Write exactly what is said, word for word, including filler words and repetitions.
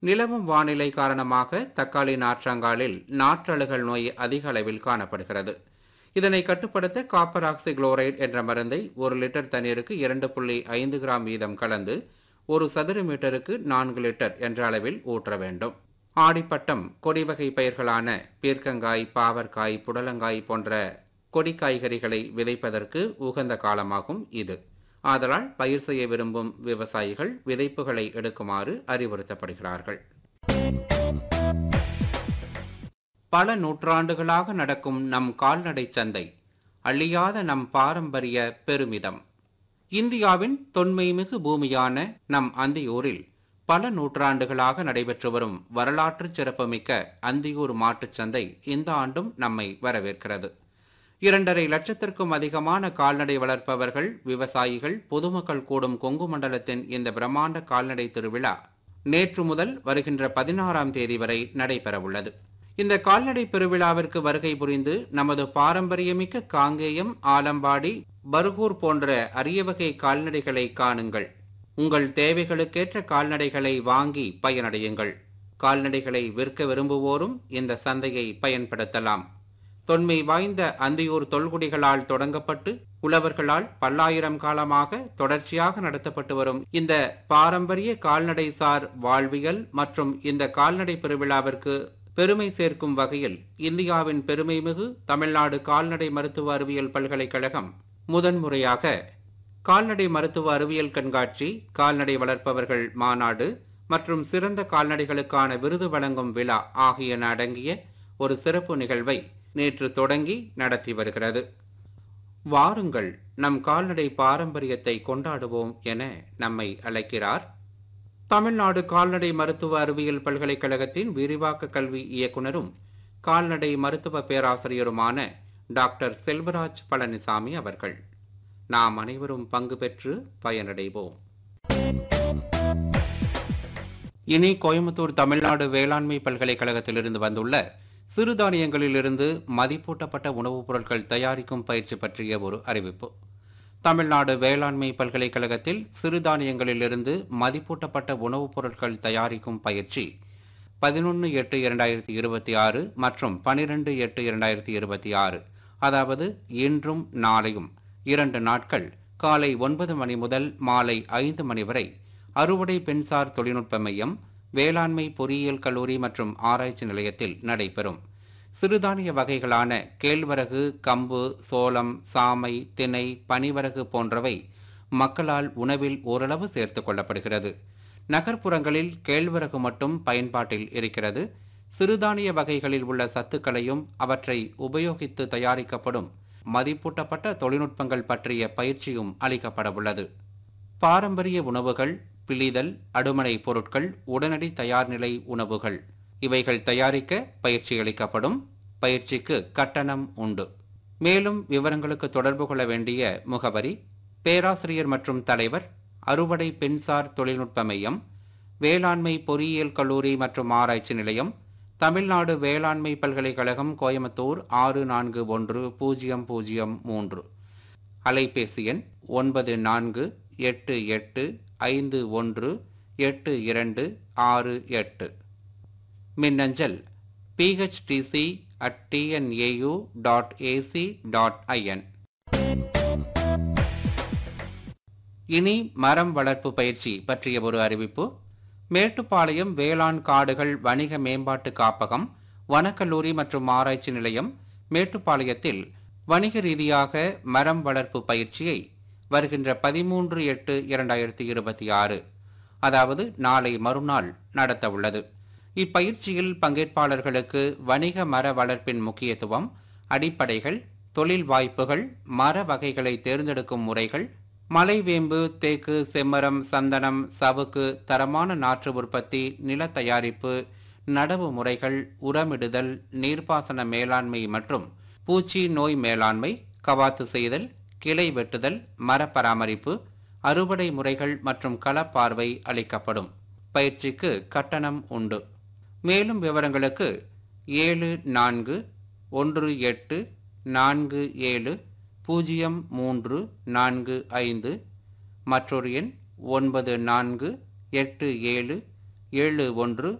நிலவும் வானிலை காரணமாக தக்காளி நாற்றங்காலில் நாற்றழுகல் நோய் அதிக அளவில் காணப்படுகிறது. இதனை கட்டுப்படுத்த காப்பர் ஆக்சி குளோரைடு என்ற மருந்தை ஒரு லிட்டர் தண்ணீருக்கு இரண்டு புள்ளி ஐந்து கிராம் வீதம் கலந்து ஒரு சதுர மீட்டருக்கு நான்கு லிட்டர் என்ற அளவில் ஊற்ற வேண்டும். ஆடிப்பட்டம் கொடிவகை பயிர்களான பீர்க்கங்காய், பாவற்காய், புடலங்காய் போன்ற கொடி காய்கறிகளை விதைப்பதற்கு உகந்த காலமாகும் இது. ஆதலால் பயிர் செய்ய விரும்பும் விவசாயிகள் விதைப்புகளை எடுக்குமாறு அறிவுறுத்தப்படுகிறார்கள். பல நூற்றாண்டுகளாக நடக்கும் நம் கால்நடை சந்தை அழியாத நம் பாரம்பரிய பெருமிதம். இந்தியாவின் தொன்மைமிகு பூமியான நம் அந்தியூரில் பல நூற்றாண்டுகளாக நடைபெற்று வரும் வரலாற்று சிறப்புமிக்க அந்தியூர் மாட்டுச் சந்தை இந்த ஆண்டும் நம்மை வரவேற்கிறது. இரண்டரை லட்சத்திற்கும் அதிகமான கால்நடை வளர்ப்பவர்கள், விவசாயிகள், பொதுமக்கள் கூடும் கொங்கு மண்டலத்தின் இந்த பிரம்மாண்ட கால்நடை திருவிழா நேற்று முதல் வருகின்ற பதினாறாம் தேதி வரை நடைபெறவுள்ளது. இந்த கால்நடை பெருவிழாவிற்கு வருகை புரிந்து நமது பாரம்பரியமிக்க காங்கேயம், ஆலம்பாடி, பர்கூர் போன்ற அரிய வகை கால்நடைகளை காணுங்கள். உங்கள் தேவைகளுக்கேற்ற கால்நடைகளை வாங்கி பயனடையுங்கள். கால்நடைகளை விற்க விரும்புவோரும் இந்த சந்தையை பயன்படுத்தலாம். தொன்மை வாய்ந்த அந்தியூர் தொல்குடிகளால் தொடங்கப்பட்டு உழவர்களால் பல்லாயிரம் காலமாக தொடர்ச்சியாக நடத்தப்பட்டு வரும் இந்த பாரம்பரிய கால்நடை சார் வாழ்வியல் மற்றும் இந்த கால்நடை பெருவிழாவிற்கு பெருமை சேர்க்கும் வகையில் இந்தியாவின் பெருமைமிகு தமிழ்நாடு கால்நடை மருத்துவ அறிவியல் பல்கலைக்கழகம் முதன்முறையாக கால்நடை மருத்துவ அறிவியல் கண்காட்சி, கால்நடை வளர்ப்பவர்கள் மாநாடு மற்றும் சிறந்த கால்நடைகளுக்கான விருது வழங்கும் விழா ஆகியன அடங்கிய ஒரு சிறப்பு நிகழ்வை நேற்று தொடங்கி நடத்தி வருகிறது. வாருங்கள், நம் கால்நடை பாரம்பரியத்தை கொண்டாடுவோம் என நம்மை அழைக்கிறார் தமிழ்நாடு கால்நடை மருத்துவ அறிவியல் பல்கலைக்கழகத்தின் விரிவாக்க கல்வி இயக்குனரும் கால்நடை மருத்துவ பேராசிரியருமான டாக்டர் செல்வராஜ் பழனிசாமி அவர்கள். நாம் அனைவரும் பங்கு பெற்று பயனடைவோம். இனி கோயம்புத்தூர் தமிழ்நாடு வேளாண்மை பல்கலைக்கழகத்திலிருந்து வந்துள்ள சிறுதானியங்களிலிருந்து மதிப்பூட்டப்பட்ட உணவுப் பொருட்கள் தயாரிக்கும் பயிற்சி பற்றிய ஒரு அறிவிப்பு. தமிழ்நாடு வேளாண்மை பல்கலைக்கழகத்தில் சிறுதானியங்களிலிருந்து மதிப்பூட்டப்பட்ட உணவுப் பொருட்கள் தயாரிக்கும் பயிற்சி பதினொன்று எட்டு இரண்டாயிரத்தி இருபத்தி ஆறு மற்றும் பனிரெண்டு எட்டு இரண்டாயிரத்தி இருபத்தி ஆறு அதாவது இன்றும் நாளையும் இரண்டு நாட்கள் காலை ஒன்பது மணி முதல் மாலை ஐந்து மணி வரை அறுவடை பெண்சார் தொழில்நுட்ப மையம், வேளாண்மை பொறியியல் கல்லூரி மற்றும் ஆராய்ச்சி நிலையத்தில் நடைபெறும். சிறுதானிய வகைகளான கேழ்வரகு, கம்பு, சோளம், சாமை, திணை, பனிவரகு போன்றவை மக்களால் உணவில் ஓரளவு சேர்த்துக் கொள்ளப்படுகிறது. நகர்ப்புறங்களில் கேழ்வரகு மட்டும் பயன்பாட்டில் இருக்கிறது. சிறுதானிய வகைகளில் உள்ள சத்துக்களையும் அவற்றை உபயோகித்து தயாரிக்கப்படும் மதிப்பூட்டப்பட்ட தொழில்நுட்பங்கள் பற்றிய பயிற்சியும் அளிக்கப்பட உள்ளது. பாரம்பரிய உணவுகள், பிழிதல், அடுமனை பொருட்கள், உடனடி தயார்நிலை உணவுகள் இவைகள் தயாரிக்க பயிற்சி அளிக்கப்படும். பயிற்சிக்கு கட்டணம் உண்டு. மேலும் விவரங்களுக்கு தொடர்பு கொள்ள வேண்டிய முகவரி: பேராசிரியர் மற்றும் தலைவர், அறுவடை பெண்சார் தொழில்நுட்ப மையம், வேளாண்மை பொறியியல் கல்லூரி மற்றும் ஆராய்ச்சி நிலையம், தமிழ்நாடு வேளாண்மை பல்கலைக்கழகம், கோயம்புத்தூர் ஆறு நான்கு ஒன்று பூஜ்ஜியம் பூஜ்ஜியம் மூன்று. அலைபேசி எண் ஒன்பது நான்கு எட்டு எட்டு ஐந்து ஒன்று எட்டு இரண்டு ஆறு எட்டு. மின்னஞ்சல் PHDC at TNAU dot AC dot IN. இனி மரம் வளர்ப்பு பயிற்சி பற்றிய ஒரு அறிவிப்பு. மேட்டுப்பாளையம் வேளாண் காடுகள் வணிக மேம்பாட்டு காப்பகம், வனக்கல்லூரி மற்றும் ஆராய்ச்சி நிலையம் மேட்டுப்பாளையத்தில் வணிக ரீதியாக மரம் வளர்ப்பு பயிற்சியை வருகின்ற பதிமூன்று எட்டு இரண்டாயிரத்தி இருபத்தி ஆறு அதாவது நாளை மறுநாள் நடத்த உள்ளது. இப்பயிற்சியில் பங்கேற்பாளர்களுக்கு வணிக மர வளர்ப்பின் முக்கியத்துவம், அடிப்படைகள், தொழில் வாய்ப்புகள், மர வகைகளை தேர்ந்தெடுக்கும் முறைகள், மலைவேம்பு, தேக்கு, செம்மரம், சந்தனம், சவுக்கு, தரமான நாற்று உற்பத்தி, நில தயாரிப்பு, நடவு முறைகள், உரமிடுதல், நீர்ப்பாசன மேலாண்மை மற்றும் பூச்சி நோய் மேலாண்மை, கவாத்து செய்தல், கிளை வெட்டுதல், மர பராமரிப்பு, அறுவடை முறைகள் மற்றும் களப்பார்வை அளிக்கப்படும். பயிற்சிக்கு கட்டணம் உண்டு. மேலும் விவரங்களுக்கு ஏழு நான்கு ஒன்று எட்டு நான்கு ஏழு பூஜ்ஜியம் மூன்று நான்கு ஐந்து, மற்றொரு எண் ஒன்பது நான்கு எட்டு ஏழு ஏழு ஒன்று